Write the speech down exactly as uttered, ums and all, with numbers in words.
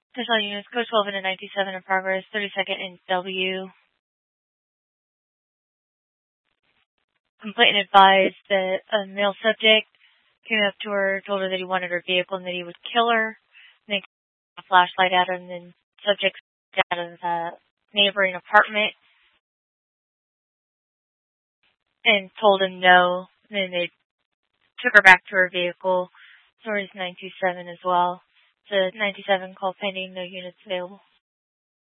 Attention units, code twelve and ninety-seven in progress, thirty-second in W. Complainant advised that a male subject came up to her, told her that he wanted her vehicle and that he would kill her. And then a flashlight at her, and then subject out of the neighboring apartment and told him no. And then they took her back to her vehicle. Stories nine two seven as well. The nine two seven call pending, no units available.